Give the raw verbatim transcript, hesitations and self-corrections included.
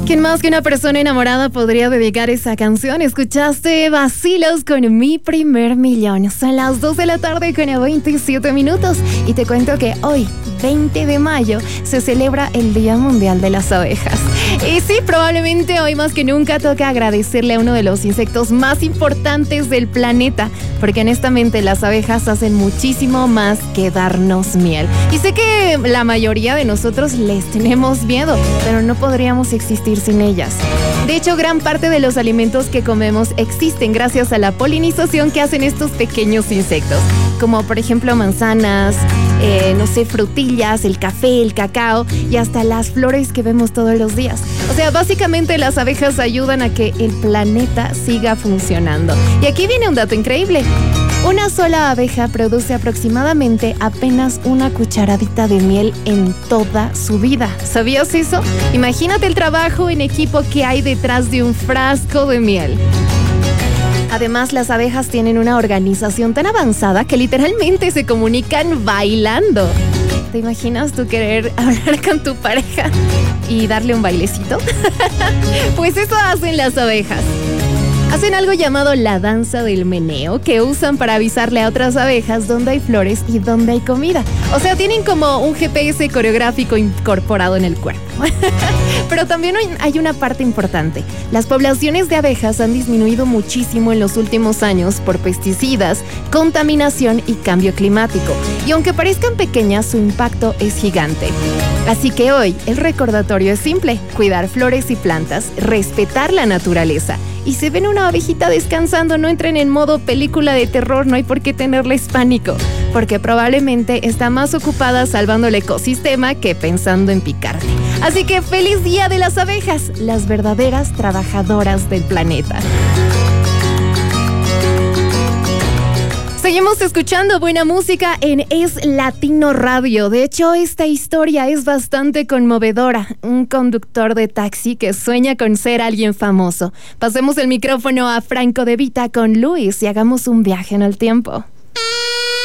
¿Quién más que una persona enamorada podría dedicar esa canción? Escuchaste Vacilos con Mi Primer Millón. Son las dos de la tarde con veintisiete minutos y te cuento que hoy, veinte de mayo, se celebra el Día Mundial de las Abejas. Y sí, probablemente hoy más que nunca toca agradecerle a uno de los insectos más importantes del planeta, porque honestamente las abejas hacen muchísimo más que darnos miel. Y sé que la mayoría de nosotros les tenemos miedo, pero no podríamos existir sin ellas. De hecho, gran parte de los alimentos que comemos existen gracias a la polinización que hacen estos pequeños insectos, como por ejemplo manzanas, eh, no sé, frutillas, el café, el cacao y hasta las flores que vemos todos los días. O sea, básicamente las abejas ayudan a que el planeta siga funcionando. Y aquí viene un dato increíble. Una sola abeja produce aproximadamente apenas una cucharadita de miel en toda su vida. ¿Sabías eso? Imagínate el trabajo en equipo que hay detrás de un frasco de miel. Además, las abejas tienen una organización tan avanzada que literalmente se comunican bailando. ¿Te imaginas tú querer hablar con tu pareja y darle un bailecito? Pues eso hacen las abejas. Hacen algo llamado la danza del meneo, que usan para avisarle a otras abejas dónde hay flores y dónde hay comida. O sea, tienen como un G P S coreográfico incorporado en el cuerpo. Pero también hay una parte importante. Las poblaciones de abejas han disminuido muchísimo en los últimos años por pesticidas, contaminación y cambio climático. Y aunque parezcan pequeñas, su impacto es gigante. Así que hoy el recordatorio es simple: cuidar flores y plantas, respetar la naturaleza. Y si ven una abejita descansando, no entren en modo película de terror, no hay por qué tenerles pánico, porque probablemente está más ocupada salvando el ecosistema que pensando en picarte. Así que feliz Día de las Abejas, las verdaderas trabajadoras del planeta. Seguimos escuchando buena música en Es Latino Radio. De hecho, esta historia es bastante conmovedora. Un conductor de taxi que sueña con ser alguien famoso. Pasemos el micrófono a Franco De Vita con Luis y hagamos un viaje en el tiempo.